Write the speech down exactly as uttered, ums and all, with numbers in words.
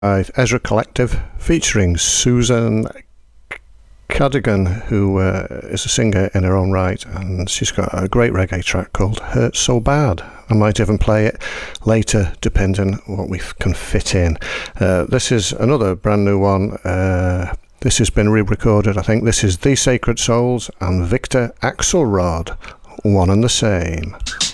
by Ezra Collective, featuring Susan Cadogan, who uh, is a singer in her own right, and she's got a great reggae track called Hurt So Bad. I might even play it later, depending what we can fit in. Uh, this is another brand new one. Uh, this has been re-recorded, I think. This is The Sacred Souls and Victor Axelrod, one and the same.